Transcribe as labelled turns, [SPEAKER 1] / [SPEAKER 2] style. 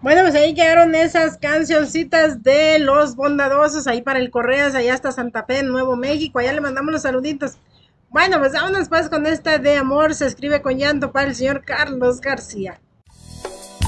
[SPEAKER 1] Bueno, pues ahí quedaron esas cancioncitas de los bondadosos ahí para el Correas, allá hasta Santa Fe, Nuevo México. Allá le mandamos los saluditos. Bueno, pues vámonos pues con esta de amor, se escribe con llanto para el señor Carlos García.